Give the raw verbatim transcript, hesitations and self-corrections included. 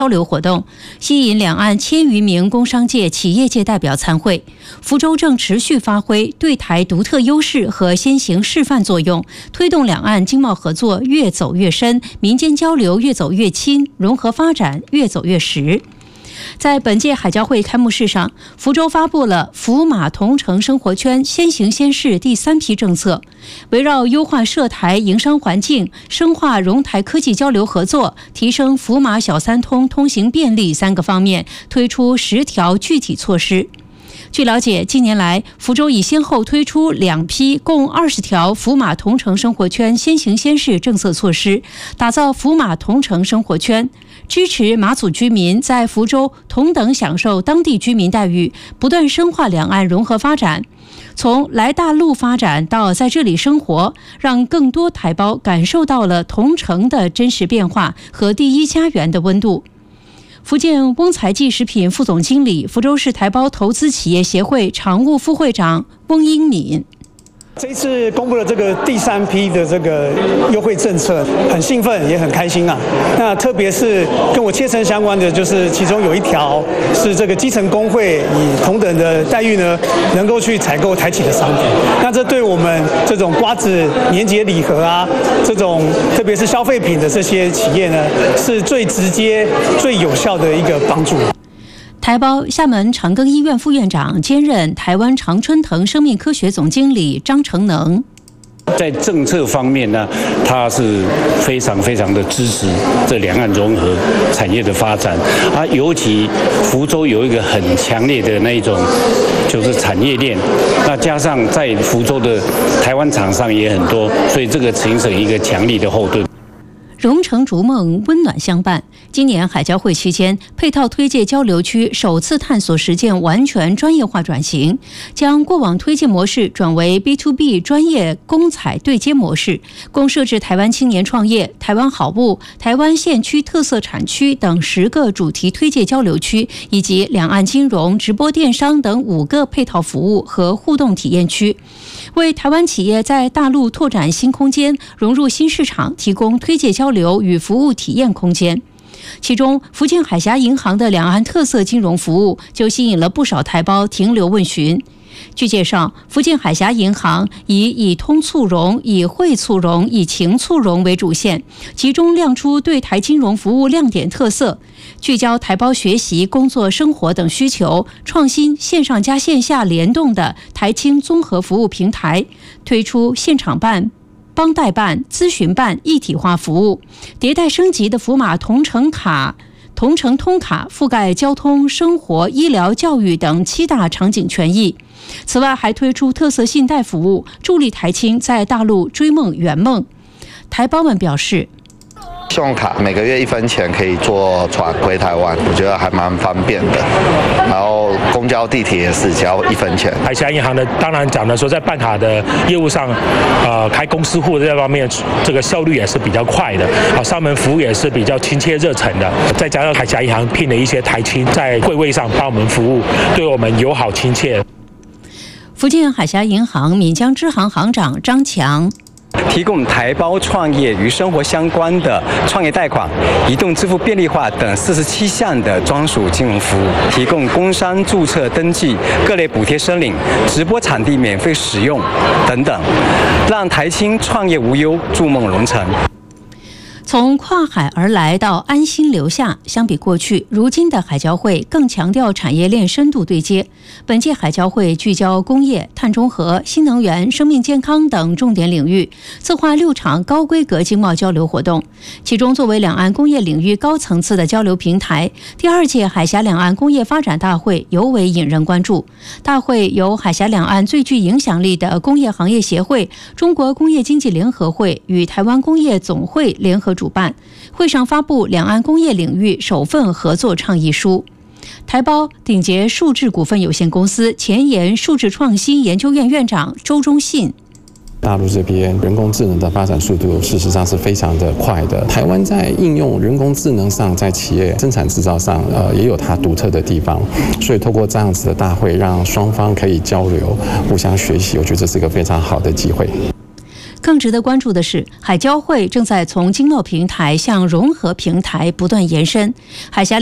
交流活动，吸引两岸千余名工商界、企业界代表参会。福州正持续发挥对台独特优势和先行示范作用，推动两岸经贸合作越走越深，民间交流越走越亲，融合发展越走越实。在本届海交会开幕式上，福州发布了福马同城生活圈先行先试第三批政策，围绕优化涉台营商环境、深化融台科技交流合作、提升福马小三通通行便利三个方面，推出十条具体措施。据了解，近年来，福州已先后推出两批共二十条福马同城生活圈先行先试政策措施，打造福马同城生活圈，支持马祖居民在福州同等享受当地居民待遇，不断深化两岸融合发展。从来大陆发展到在这里生活，让更多台胞感受到了同城的真实变化和第一家园的温度。福建翁财记食品副总经理、福州市台胞投资企业协会常务副会长翁英敏。 这一次公布了这个第三批的这个优惠政策，很兴奋也很开心啊。那特别是跟我切身相关的，就是其中有一条是这个基层工会以同等的待遇呢，能够去采购台企的商品。那这对我们这种瓜子、年节礼盒啊，这种特别是消费品的这些企业呢，是最直接、最有效的一个帮助。 台胞厦门长庚医院副院长，兼任台湾常春藤生命科学总经理张成能。 在政策方面呢，它是非常非常的支持这两岸融合产业的发展啊，尤其福州有一个很强烈的那一种就是产业链，那加上在福州的台湾厂商也很多，所以这个形成一个强力的后盾。 蓉城逐梦，温暖相伴。今年海交会期间，配套推介交流区首次探索实践完全专业化转型，将过往推介模式转为 B to B 专业公采对接模式，共设置台湾青年创业、台湾好物、台湾县区特色产区等十个主题推介交流区，以及两岸金融、直播电商等五个配套服务和互动体验区，为台湾企业在大陆拓展新空间、融入新市场提供推介交流与服务体验空间。其中，福建海峡银行的两岸特色金融服务就吸引了不少台胞停留问询。据介绍，福建海峡银行以以通促融、以惠促融、以情促融为主线，集中亮出对台金融服务亮点特色，聚焦台胞学习、工作、生活等需求，创新线上加线下联动的台青综合服务平台，推出现场办、帮代办、咨询办一体化服务，迭代升级的福马同城卡、同城通卡覆盖交通、生活、医疗、教育等七大场景权益。此外，还推出特色信贷服务，助力台青在大陆追梦圆梦。台胞们表示， 信用卡每个月一分钱可以坐船回台湾，我觉得还蛮方便的。然后公交、地铁也是只要一分钱。 海峡银行呢，当然讲的说在办卡的业务上，呃，开公司户这方面，这个效率也是比较快的，啊，上门服务也是比较亲切热忱的。再加上海峡银行聘了一些台青在柜位上帮我们服务，对我们友好亲切。 福建海峡银行闽江支行行长张强。 提供台胞创业与生活相关的创业贷款、移动支付便利化等四十七项的专属金融服务，提供工商注册登记、各类补贴申领、直播场地免费使用等等，让台青创业无忧，筑梦融城。 从跨海而来到安心留下，相比过去，如今的海交会更强调产业链深度对接。本届海交会聚焦工业、碳中和、新能源、生命健康等重点领域，策划六场高规格经贸交流活动。其中，作为两岸工业领域高层次的交流平台，第二届海峡两岸工业发展大会尤为引人关注。大会由海峡两岸最具影响力的工业行业协会、中国工业经济联合会与台湾工业总会联合主办，会上发布两岸工业领域首份合作倡议书。台胞鼎捷数智股份有限公司前沿数智创新研究院院长周忠信。 大陆这边人工智能的发展速度事实上是非常的快的。台湾在应用人工智能上，在企业生产制造上，呃，也有它独特的地方。所以透过这样子的大会，让双方可以交流、互相学习，我觉得这是一个非常好的机会。 更值得关注的是，海交会正在从经贸平台向融合平台不断延伸，海峡